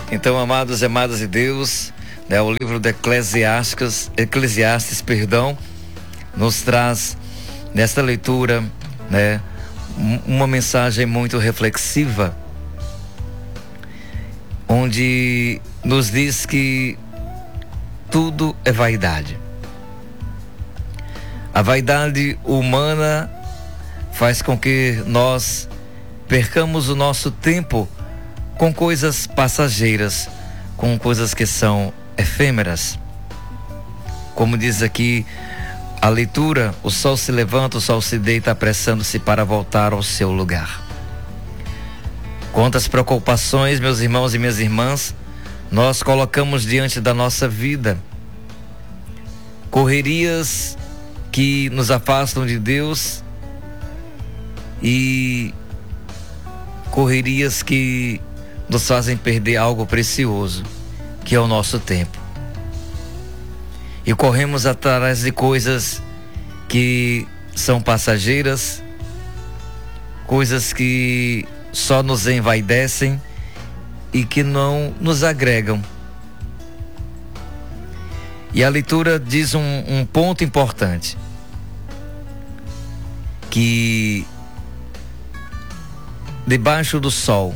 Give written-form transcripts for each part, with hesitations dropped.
Então, amados e amadas de Deus, né, o livro de Eclesiastes, nos traz nesta leitura, né, uma mensagem muito reflexiva, onde nos diz que tudo é vaidade. A vaidade humana faz com que nós percamos o nosso tempo com coisas passageiras, com coisas que são efêmeras. Como diz aqui a leitura, o sol se levanta, o sol se deita, apressando-se para voltar ao seu lugar. Quantas preocupações, meus irmãos e minhas irmãs, nós colocamos diante da nossa vida. Correrias que nos afastam de Deus e correrias que nos fazem perder algo precioso, que é o nosso tempo. E corremos atrás de coisas que são passageiras, coisas que só nos envaidecem e que não nos agregam. E a leitura diz um ponto importante, que debaixo do sol,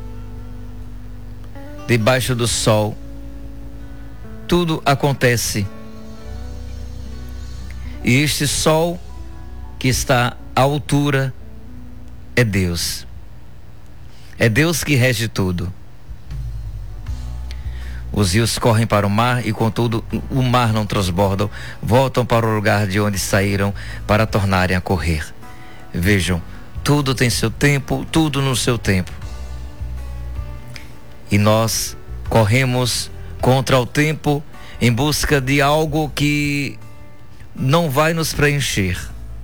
tudo acontece. E este sol que está à altura é Deus. É Deus que rege tudo. Os rios correm para o mar e, contudo, o mar não transbordam, voltam para o lugar de onde saíram para tornarem a correr. Vejam, tudo tem seu tempo, tudo no seu tempo. E nós corremos contra o tempo em busca de algo que não vai nos preencher,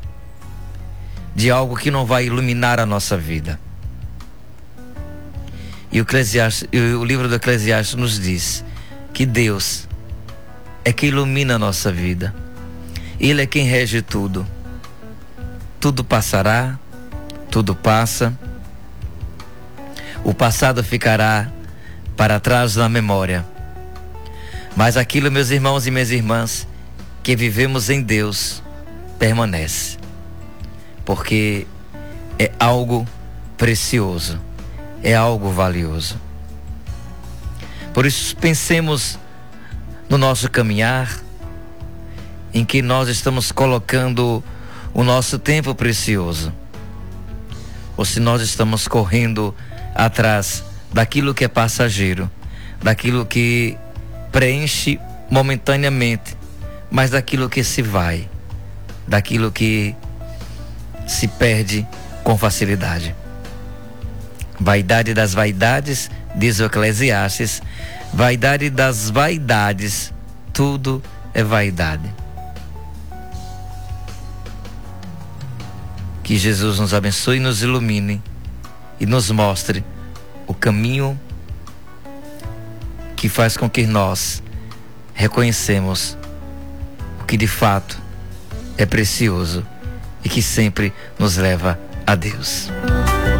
de algo que não vai iluminar a nossa vida. E o livro do Eclesiastes nos diz que Deus é quem ilumina a nossa vida. Ele é quem rege tudo. Tudo passará, tudo passa. O passado ficará para trás na memória. Mas aquilo, meus irmãos e minhas irmãs, que vivemos em Deus, permanece. Porque é algo precioso. É algo valioso. Por isso, pensemos no nosso caminhar, em que nós estamos colocando o nosso tempo precioso, ou se nós estamos correndo atrás daquilo que é passageiro, daquilo que preenche momentaneamente, mas daquilo que se vai, daquilo que se perde com facilidade. Vaidade das vaidades, diz o Eclesiastes, vaidade das vaidades, tudo é vaidade. Que Jesus nos abençoe, nos ilumine e nos mostre o caminho que faz com que nós reconhecemos o que de fato é precioso e que sempre nos leva a Deus.